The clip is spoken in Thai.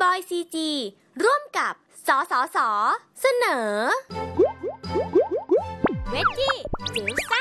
อยซีจีร่วมกับสสส.เสนอเวจจี้จิ๋วซ่า